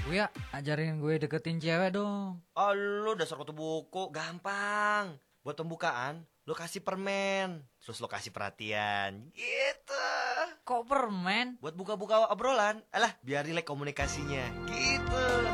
Buya, ajarin gue deketin cewek dong. Oh, lu dasar kutu buku, gampang. Buat pembukaan, lu kasih permen, terus lu kasih perhatian, gitu. Kok permen? Buat buka-buka obrolan, alah biar rileks komunikasinya, gitu.